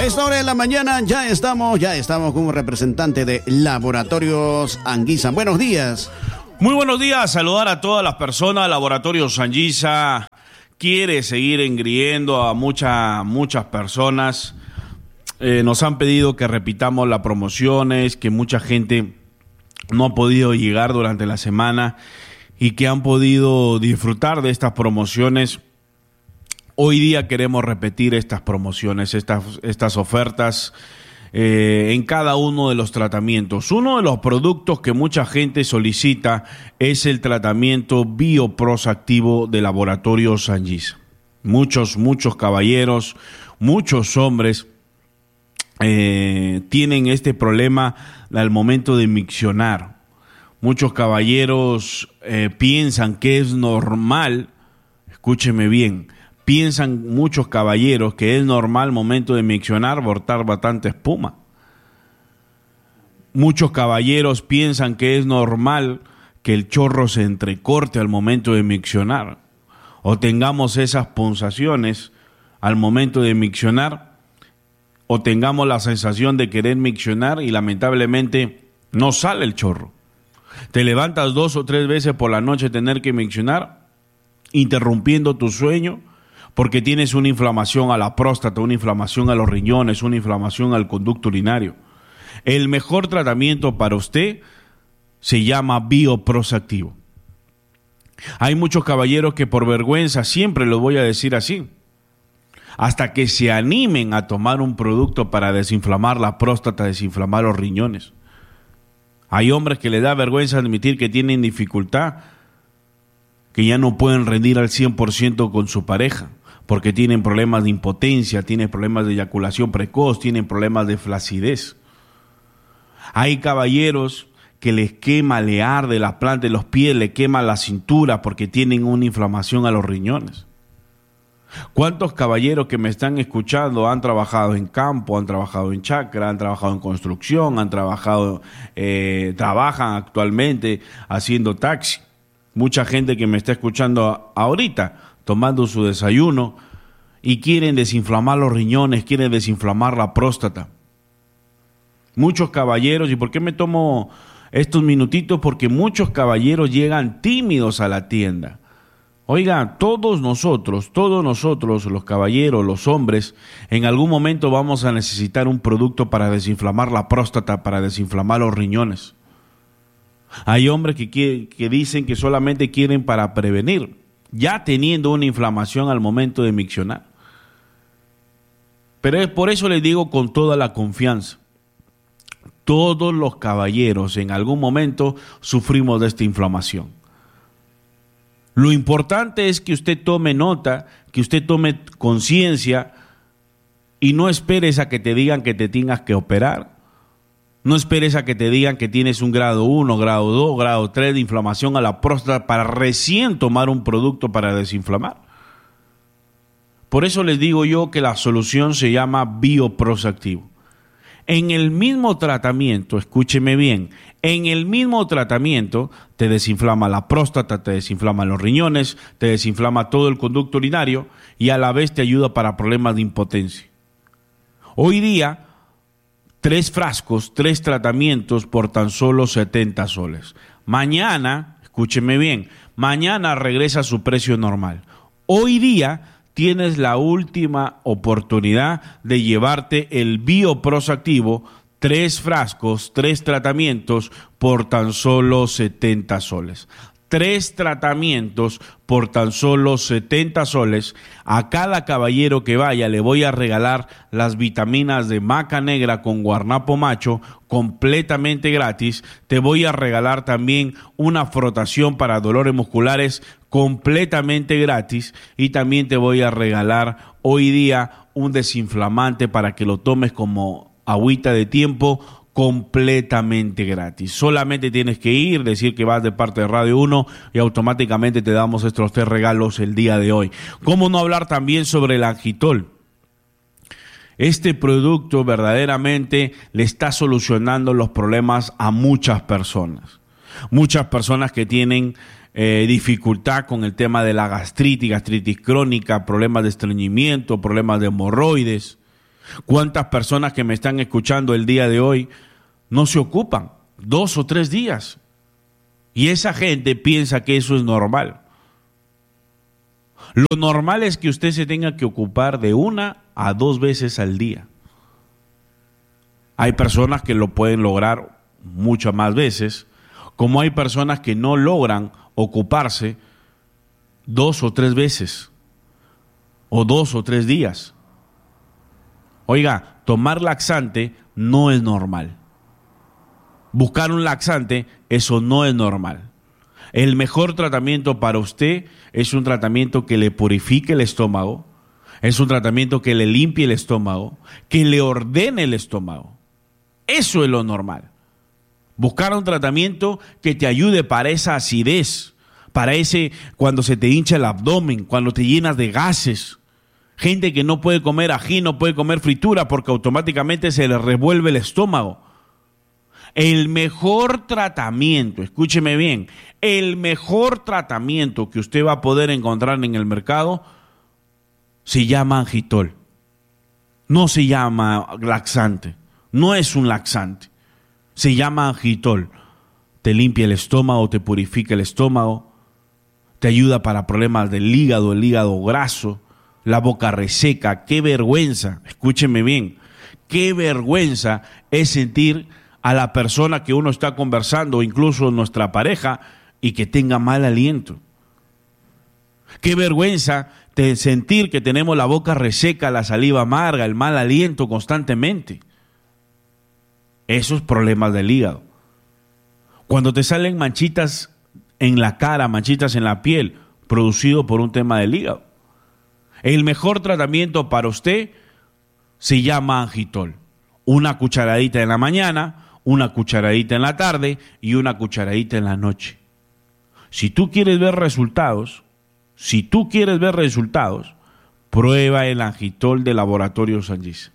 A esta hora de la mañana ya estamos con un representante de Laboratorios Anguisa. Buenos días. Muy buenos días, saludar a todas las personas. Laboratorios Anguisa quiere seguir engriendo a muchas personas. Nos han pedido que repitamos las promociones, que mucha gente no ha podido llegar durante la semana y que han podido disfrutar de estas promociones. Hoy día queremos repetir estas promociones, estas ofertas en cada uno de los tratamientos. Uno de los productos que mucha gente solicita es el tratamiento bioprosactivo de Laboratorios Anguisa. Muchos caballeros, muchos hombres tienen este problema al momento de miccionar. Muchos caballeros piensan que es normal, escúcheme bien, piensan muchos caballeros que es normal al momento de miccionar botar bastante espuma. Muchos caballeros piensan que es normal que el chorro se entrecorte al momento de miccionar o tengamos esas punzaciones al momento de miccionar o tengamos la sensación de querer miccionar y lamentablemente no sale el chorro. Te levantas 2 o 3 veces por la noche tener que miccionar, interrumpiendo tu sueño porque tienes una inflamación a la próstata, una inflamación a los riñones, una inflamación al conducto urinario. El mejor tratamiento para usted se llama bioprosactivo. Hay muchos caballeros que por vergüenza, siempre lo voy a decir así, hasta que se animen a tomar un producto para desinflamar la próstata, desinflamar los riñones. Hay hombres que les da vergüenza admitir que tienen dificultad, que ya no pueden rendir al 100% con su pareja, porque tienen problemas de impotencia, tienen problemas de eyaculación precoz, tienen problemas de flacidez. Hay caballeros que les quema, le arde la planta de los pies, le quema la cintura porque tienen una inflamación a los riñones. ¿Cuántos caballeros que me están escuchando han trabajado en campo, han trabajado en chacra, han trabajado en construcción, trabajan actualmente haciendo taxi? Mucha gente que me está escuchando ahorita, tomando su desayuno y quieren desinflamar los riñones, quieren desinflamar la próstata. Muchos caballeros, ¿y por qué me tomo estos minutitos? Porque muchos caballeros llegan tímidos a la tienda. Oiga, todos nosotros, los caballeros, los hombres, en algún momento vamos a necesitar un producto para desinflamar la próstata, para desinflamar los riñones. Hay hombres que dicen que solamente quieren para prevenir, ya teniendo una inflamación al momento de miccionar. Pero es por eso les digo con toda la confianza, todos los caballeros en algún momento sufrimos de esta inflamación. Lo importante es que usted tome nota, que usted tome conciencia y no esperes a que te digan que te tengas que operar. No esperes a que te digan que tienes un grado 1, grado 2, grado 3 de inflamación a la próstata para recién tomar un producto para desinflamar. Por eso les digo yo que la solución se llama bioprosactivo. En el mismo tratamiento, escúcheme bien, en el mismo tratamiento te desinflama la próstata, te desinflama los riñones, te desinflama todo el conducto urinario y a la vez te ayuda para problemas de impotencia. Hoy día, 3 frascos, 3 tratamientos por tan solo 70 soles. Mañana, escúcheme bien, mañana regresa a su precio normal. Hoy día tienes la última oportunidad de llevarte el bioprosactivo, 3 frascos, 3 tratamientos por tan solo 70 soles. 3 tratamientos por tan solo 70 soles. A cada caballero que vaya le voy a regalar las vitaminas de maca negra con guarnapo macho completamente gratis. Te voy a regalar también una frotación para dolores musculares completamente gratis y también te voy a regalar hoy día un desinflamante para que lo tomes como agüita de tiempo completamente gratis. Solamente tienes que ir, decir que vas de parte de Radio 1 y automáticamente te damos estos 3 regalos el día de hoy. ¿Cómo no hablar también sobre el Angitol? Este producto verdaderamente le está solucionando los problemas a muchas personas. Muchas personas que tienen dificultad con el tema de la gastritis crónica, problemas de estreñimiento, problemas de hemorroides. ¿Cuántas personas que me están escuchando el día de hoy no se ocupan 2 o 3 días? Y esa gente piensa que eso es normal. Lo normal es que usted se tenga que ocupar de 1 a 2 veces al día. Hay personas que lo pueden lograr muchas más veces, como hay personas que no logran ocuparse 2 o 3 veces, o 2 o 3 días. Oiga, tomar laxante no es normal. Buscar un laxante, eso no es normal. El mejor tratamiento para usted es un tratamiento que le purifique el estómago, es un tratamiento que le limpie el estómago, que le ordene el estómago. Eso es lo normal. Buscar un tratamiento que te ayude para esa acidez, para ese cuando se te hincha el abdomen, cuando te llenas de gases. Gente que no puede comer ají, no puede comer fritura porque automáticamente se le revuelve el estómago. El mejor tratamiento, escúcheme bien, el mejor tratamiento que usted va a poder encontrar en el mercado se llama Angitol. No se llama laxante, no es un laxante. Se llama Angitol. Te limpia el estómago, te purifica el estómago, te ayuda para problemas del hígado, el hígado graso, la boca reseca. Qué vergüenza, escúcheme bien, qué vergüenza es sentir a la persona que uno está conversando, incluso nuestra pareja, y que tenga mal aliento. Qué vergüenza de sentir que tenemos la boca reseca, la saliva amarga, el mal aliento constantemente. Esos problemas del hígado. Cuando te salen manchitas en la cara, manchitas en la piel, producido por un tema del hígado. El mejor tratamiento para usted se llama Angitol. 1 cucharadita en la mañana, 1 cucharadita en la tarde y 1 cucharadita en la noche. Si tú quieres ver resultados, prueba el Angitol de Laboratorios Anguisa.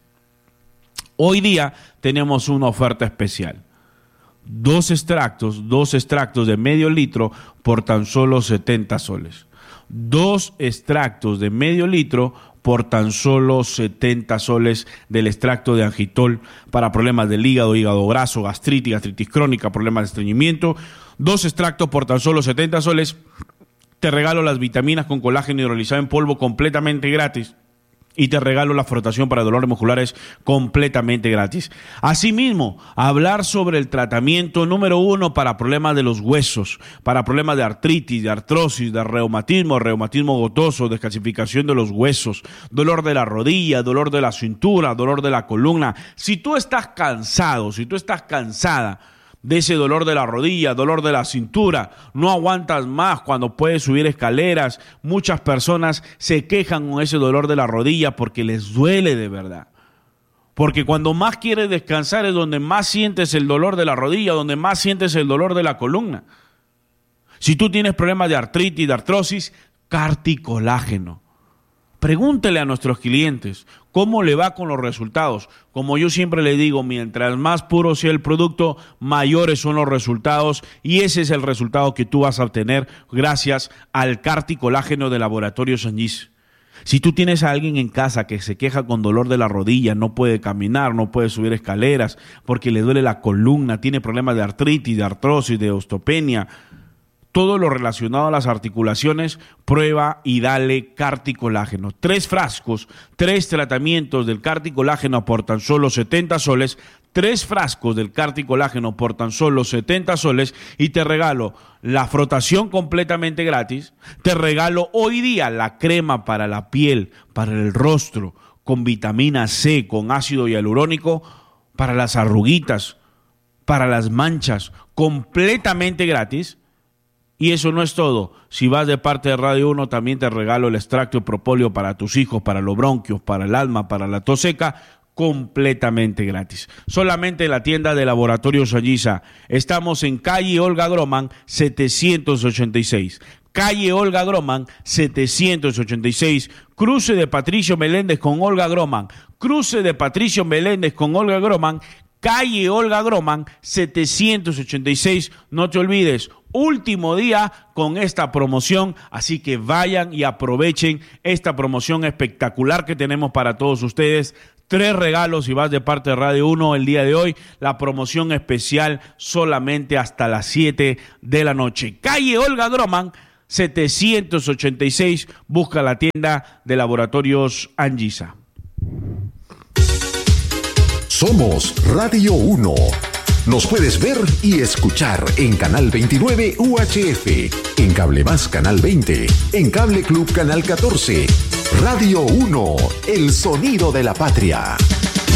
Hoy día tenemos una oferta especial. 2 extractos de medio litro por tan solo 70 soles. 2 extractos de medio litro por tan solo 70 soles del extracto de Angitol para problemas del hígado, hígado graso, gastritis crónica, problemas de estreñimiento. 2 extractos por tan solo 70 soles. Te regalo las vitaminas con colágeno hidrolizado en polvo completamente gratis. Y te regalo la frotación para dolores musculares completamente gratis. Asimismo, hablar sobre el tratamiento número 1 para problemas de los huesos, para problemas de artritis, de artrosis, de reumatismo gotoso, descalcificación de los huesos, dolor de la rodilla, dolor de la cintura, dolor de la columna. Si tú estás cansado, si tú estás cansada de ese dolor de la rodilla, dolor de la cintura, no aguantas más cuando puedes subir escaleras. Muchas personas se quejan con ese dolor de la rodilla porque les duele de verdad. Porque cuando más quieres descansar es donde más sientes el dolor de la rodilla, donde más sientes el dolor de la columna. Si tú tienes problemas de artritis, de artrosis, Carticolágeno. Pregúntele a nuestros clientes cómo le va con los resultados. Como yo siempre le digo, mientras más puro sea el producto, mayores son los resultados, y ese es el resultado que tú vas a obtener gracias al Carticolágeno de Laboratorios Anguisa. Si tú tienes a alguien en casa que se queja con dolor de la rodilla, no puede caminar, no puede subir escaleras porque le duele la columna, tiene problemas de artritis, de artrosis, de osteopenia, todo lo relacionado a las articulaciones, prueba y dale Carticolágeno. 3 frascos, 3 tratamientos del Carticolágeno por tan solo 70 soles, 3 frascos del Carticolágeno por tan solo 70 soles, y te regalo la frotación completamente gratis. Te regalo hoy día la crema para la piel, para el rostro, con vitamina C, con ácido hialurónico, para las arruguitas, para las manchas, completamente gratis. Y eso no es todo. Si vas de parte de Radio 1, también te regalo el extracto de propóleo para tus hijos, para los bronquios, para el asma, para la tos seca, completamente gratis. Solamente en la tienda de Laboratorios Anguisa. Estamos en calle Olga Groman, 786. Calle Olga Groman, 786. Cruce de Patricio Meléndez con Olga Groman. Cruce de Patricio Meléndez con Olga Groman. Calle Olga Groman, 786. No te olvides, último día con esta promoción, así que vayan y aprovechen esta promoción espectacular que tenemos para todos ustedes. 3 regalos si vas de parte de Radio 1 el día de hoy. La promoción especial solamente hasta las 7 de la noche. Calle Olga Droman, 786. Busca la tienda de Laboratorios Anguisa. Somos Radio 1. Nos puedes ver y escuchar en Canal 29 UHF, en Cable Más Canal 20, en Cable Club Canal 14. Radio 1, el sonido de la patria.